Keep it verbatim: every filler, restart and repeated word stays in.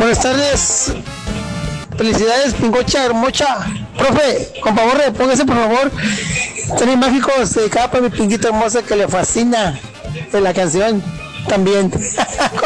Buenas tardes. Felicidades, Pingocha hermosa. Profe, con favor, póngase por favor. Tenis mágicos dedicada para mi pinguita hermosa que le fascina de la canción también.